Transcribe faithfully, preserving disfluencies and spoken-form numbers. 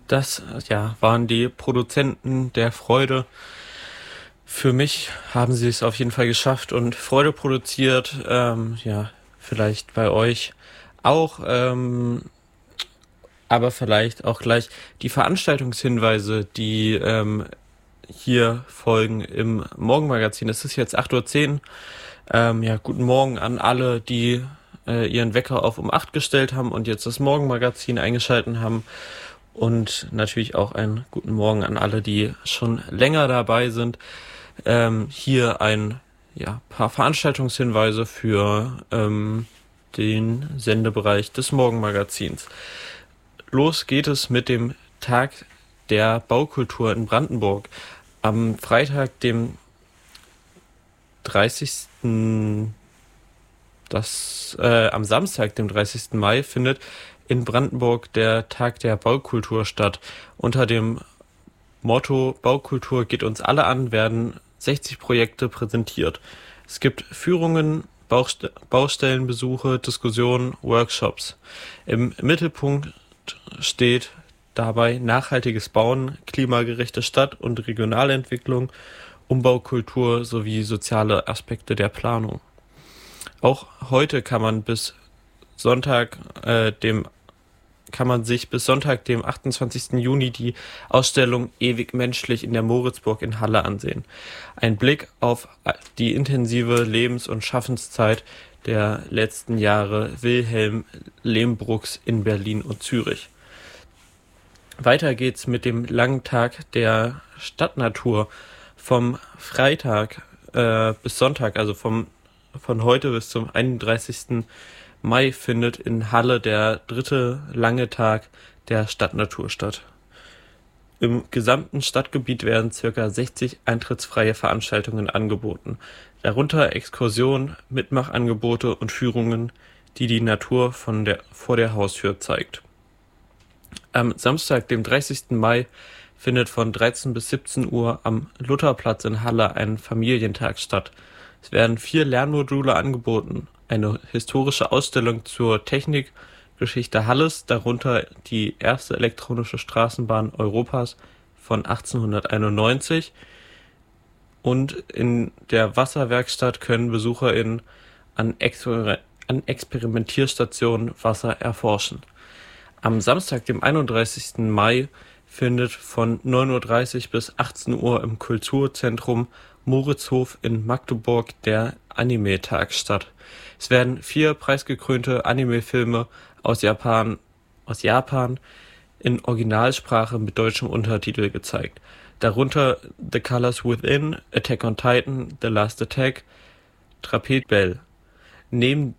Das, ja, waren die Produzenten der Freude. Für mich haben sie es auf jeden Fall geschafft und Freude produziert. Ähm, ja, vielleicht bei euch auch, ähm, aber vielleicht auch gleich die Veranstaltungshinweise, die ähm, hier folgen im Morgenmagazin. Es ist jetzt acht Uhr zehn. Ähm, ja, guten Morgen an alle, die äh, ihren Wecker auf um acht gestellt haben und jetzt das Morgenmagazin eingeschalten haben. Und natürlich auch einen guten Morgen an alle, die schon länger dabei sind. Ähm, hier ein ja, paar Veranstaltungshinweise für ähm, den Sendebereich des Morgenmagazins. Los geht es mit dem Tag der Baukultur in Brandenburg. Am Freitag, dem dreißigsten Das, äh, am Samstag, dem dreißigsten Mai, findet in Brandenburg der Tag der Baukultur statt. Unter dem Motto Baukultur geht uns alle an, werden sechzig Projekte präsentiert. Es gibt Führungen, Bauste- Baustellenbesuche, Diskussionen, Workshops. Im Mittelpunkt steht dabei nachhaltiges Bauen, klimagerechte Stadt- und Regionalentwicklung, Umbaukultur sowie soziale Aspekte der Planung. Auch heute kann man bis Sonntag, äh, dem kann man sich bis Sonntag, dem achtundzwanzigsten Juni, die Ausstellung Ewig menschlich in der Moritzburg in Halle ansehen. Ein Blick auf die intensive Lebens- und Schaffenszeit der letzten Jahre Wilhelm Lehmbrucks in Berlin und Zürich. Weiter geht's mit dem langen Tag der Stadtnatur vom Freitag äh, bis Sonntag, also vom von heute bis zum einunddreißigsten Mai findet in Halle der dritte lange Tag der Stadtnatur statt. Im gesamten Stadtgebiet werden ca. sechzig eintrittsfreie Veranstaltungen angeboten, darunter Exkursionen, Mitmachangebote und Führungen, die die Natur von der, vor der Haustür zeigt. Am Samstag, dem dreißigsten Mai, findet von dreizehn bis siebzehn Uhr am Lutherplatz in Halle ein Familientag statt. Es werden vier Lernmodule angeboten, eine historische Ausstellung zur Technikgeschichte Halles, darunter die erste elektronische Straßenbahn Europas von achtzehnhunderteinundneunzig, und in der Wasserwerkstatt können BesucherInnen an, Exper- an Experimentierstationen Wasser erforschen. Am Samstag, dem einunddreißigsten Mai, findet von neun Uhr dreißig bis achtzehn Uhr im Kulturzentrum Moritzhof in Magdeburg der Anime-Tag statt. Es werden vier preisgekrönte Anime-Filme aus Japan, aus Japan in Originalsprache mit deutschem Untertitel gezeigt. Darunter The Colors Within, Attack on Titan, The Last Attack, Trapez Bell. Neben